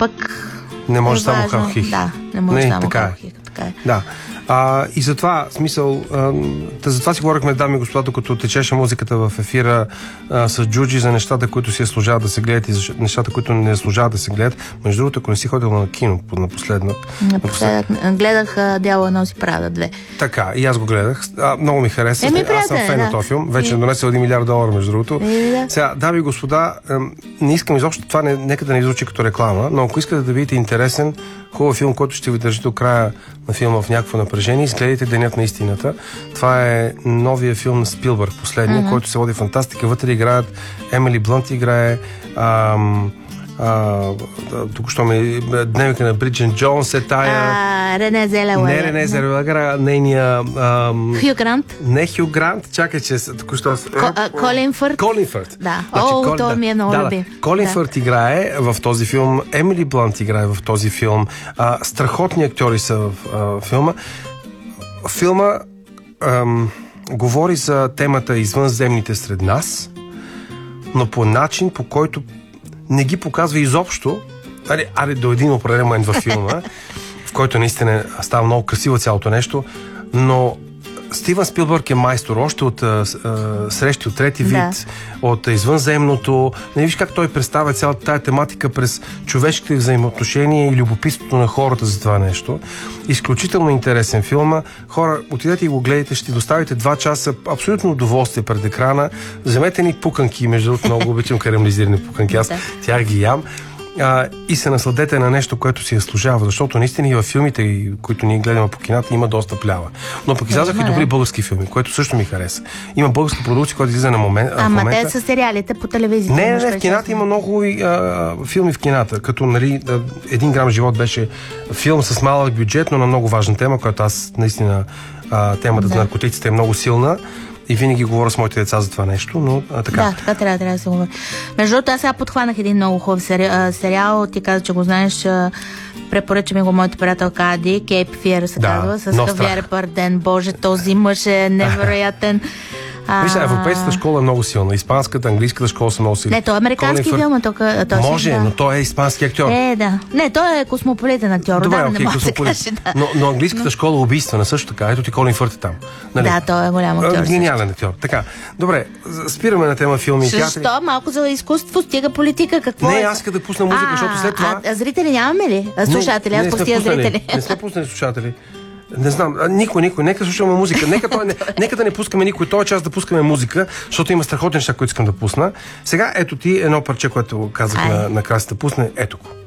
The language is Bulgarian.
пък не може само хахих. Да, не може само хахих. Така е. Да. И затова, смисъл, затова си говорихме, дами и господа, докато течеше музиката в ефира с Джуджи за нещата, които си служават да се гледат и за нещата, които не служават да се гледат. Между другото, ако не си ходил на кино напоследък. Гледах Дявола носи Прада 2. Така, и аз го гледах. Много ми хареса. Аз съм фен на този филм. Вече донесъл $1 милиард, между другото. Сега, дами и господа, не искам изобщо това, нека да не звучи като реклама, но ако искате да видите интересен, хубав филм, който ще ви държи до края на филма в някакво напрежение, изгледайте Денят на истината. Това е новия филм на Спилбърг, последния, който се води фантастика. Вътре играят Емили Блънт, играе току-що дневника на Бриджит Джонс е тая... Рене Зелевър. Не Рене Зелевър, нейния... Хю Грант. Не Хю Грант, чакай, че току-що... Колин Фърт. Колин Фърт. Да. Той ми е много любим. Колин Фърт играе в този филм, Емили Блънт играе в този филм, страхотни актьори са в филма. Филма говори за темата извънземните сред нас, но по начин, по който не ги показва изобщо, до един определен момент във филма, в който наистина става много красиво цялото нещо, но Стивън Спилбърг е майстор още от Срещи от трети вид, от извънземното. Не виж как той представя цялата тая тематика през човешките взаимоотношения и любопитството на хората за това нещо. Изключително интересен филма. Хора, отидете и го гледайте, ще доставите 2 часа абсолютно удоволствие пред екрана. Вземете ни пуканки, между другото много обичам карамелизирани пуканки, аз тях ги ям. И се насладете на нещо, което си заслужава, защото наистина и във филмите, които ние гледаме по кината, има доста плява. Но пък излязаха и добри български филми, което също ми хареса. Има българска продукция, която излиза на момента. Ама те са сериалите по телевизията. Не, в кината има много хубави филми в кината, като Един грам живот беше филм с малък бюджет, но на много важна тема, която аз наистина темата за наркотиците е много силна. И винаги говоря с моите деца за това нещо, но така. Да, така трябва да се говори. Между другото, аз сега подхванах един много хубав сериал. Ти каза, че го знаеш. Препоръча ми го моята приятелка Ади. Кейп Фиер се казва. С Хавиер Бардем. Боже, този мъж е невероятен. Виж, европейската школа е много силна. Испанската, английската школа са много силни. Не, той е американски филм, може, но той е испански актьор. Да. Не, той е космополитен актьор. Добре, окей, космополитен. Но английската школа е убийствена също така. Ето ти Колин Фърт е там. Нали? Да, той е голям актьор. Гениален актьор. Така, добре, спираме на тема филми и театри. Защо? Малко за изкуство, стига политика. Какво не, аз искам да пусна музика, защото след това... зрители нямаме ли? Слушатели, аз пустия зрители. Не сме пуснали слушатели. Не знам, никой, нека слушаме музика. Нека да не пускаме никой този час да пускаме музика, защото има страхотни неща, които искам да пусна. Сега ето ти едно парче, което казах на Краси да пусне. Ето го.